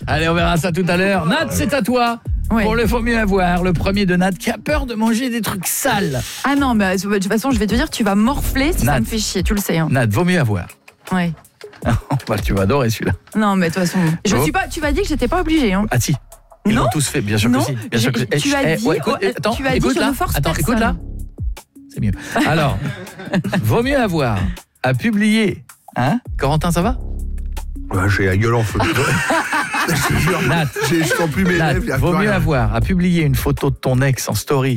Allez, on verra ça tout à l'heure. Nat, c'est à toi. Ouais. Pour le Faut mieux avoir, le premier de Nat qui a peur de manger des trucs sales. Ah non, mais de toute façon, je vais te dire, tu vas morfler si Nat. ça me fait chier, tu le sais. Hein. Nat, vaut mieux avoir. Ouais. Bah, tu vas adorer celui-là. Non, mais de toute façon, tu m'as dit que j'étais pas obligée. Hein. Ah si, ils Non. l'ont tous fait, bien sûr Non, que si. Bien sûr que si. tu as dit, attends, tu as dit, écoute je là. ne force Attends, personne. écoute là. C'est mieux. Alors, vaut mieux avoir à publier. Hein, Corentin, ça va? Ouais, j'ai la gueule en feu. Je te jure, Nat, je sens plus mes Nat, lèvres. y a vaut plus mieux rien. avoir à publier une photo de ton ex en story